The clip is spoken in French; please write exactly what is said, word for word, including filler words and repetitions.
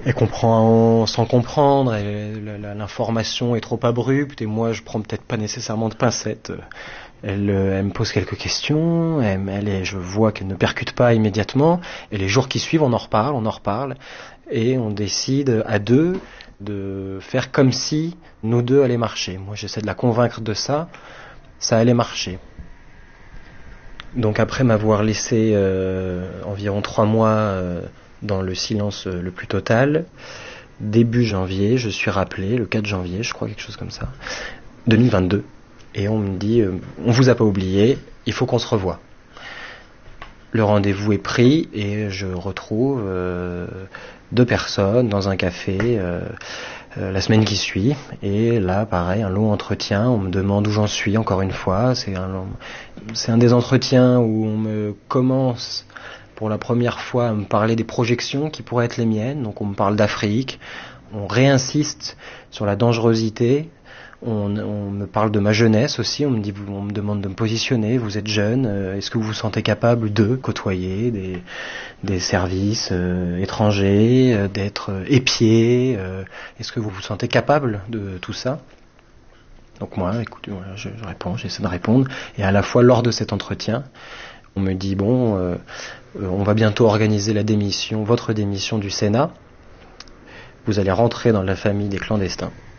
Elle comprend sans comprendre, elle, la, l'information est trop abrupte et moi je prends peut-être pas nécessairement de pincettes. Elle, elle me pose quelques questions, elle, elle est, je vois qu'elle ne percute pas immédiatement, et les jours qui suivent on en reparle, on en reparle, et on décide à deux de faire comme si nous deux allaient marcher. Moi j'essaie de la convaincre de ça, ça allait marcher. Donc après m'avoir laissé euh, environ trois mois euh, dans le silence le plus total, début janvier, je suis rappelé, le quatre janvier, je crois, quelque chose comme ça, deux mille vingt-deux, et on me dit, euh, on vous a pas oublié, il faut qu'on se revoie. Le rendez-vous est pris et je retrouve euh, deux personnes dans un café euh, euh, la semaine qui suit, et là pareil, un long entretien, on me demande où j'en suis encore une fois, c'est un, long, c'est un des entretiens où on me commence pour la première fois à me parler des projections qui pourraient être les miennes, donc on me parle d'Afrique, on réinsiste sur la dangerosité, on, on me parle de ma jeunesse aussi, on me dit, on me demande de me positionner, vous êtes jeune, euh, est-ce que vous vous sentez capable de côtoyer des, des services euh, étrangers, euh, d'être euh, épié, euh, est-ce que vous vous sentez capable de tout ça? Donc moi, écoutez, voilà, je, je réponds, j'essaie de répondre, et à la fois lors de cet entretien, on me dit, bon, euh, on va bientôt organiser la démission, votre démission du Sénat, vous allez rentrer dans la famille des clandestins.